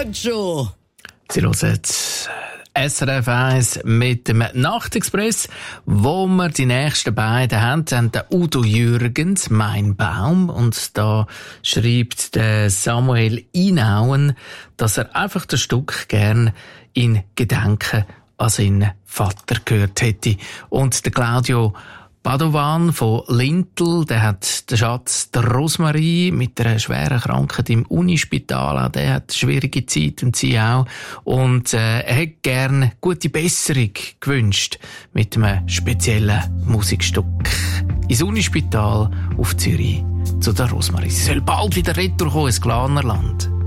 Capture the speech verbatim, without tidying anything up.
schon. Sie hören S R F eins mit dem Nachtexpress, wo wir die nächsten beiden haben. Wir haben den Udo Jürgens, «Mein Baum», und da schreibt der Samuel Inauen, dass er einfach das Stück gern in Gedenken an seinen Vater gehört hätte. Und der Claudio Padovan von Lintel, der hat den Schatz der Rosmarie mit einer schweren Krankheit im Unispital, auch der hat eine schwierige Zeit und sie auch. Und äh, er hätte gerne gute Besserung gewünscht mit einem speziellen Musikstück ins Unispital auf Zürich zu der Rosmarie. Sie soll bald wieder retour kommen ins Glanerland.